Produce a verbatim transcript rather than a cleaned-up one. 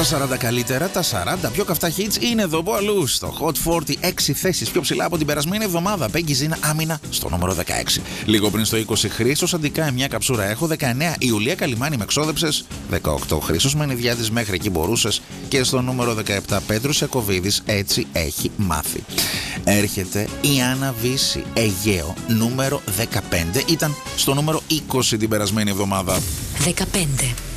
Τα σαράντα καλύτερα, τα σαράντα πιο καυτά hits είναι εδώ που αλλού. Στο Hot σαράντα, έξι θέσεις πιο ψηλά από την περασμένη εβδομάδα. Πέγγι Ζήνα άμυνα στο νούμερο δεκαέξι. Λίγο πριν στο είκοσι, Χρήστος Αντικά, μια καψούρα έχω. δεκαεννέα, Ιουλία Καλιμάνη με ξόδεψες. δεκαοκτώ, Χρήστος Μενιδιάδης, μέχρι εκεί μπορούσες. Και στο νούμερο δεκαεπτά, Πέτρος Ιακωβίδης, έτσι έχει μάθει. Έρχεται η Άννα Βύση, Αιγαίο, νούμερο δεκαπέντε. Ήταν στο νούμερο είκοσι την περασμένη εβδομάδα. δεκαπέντε.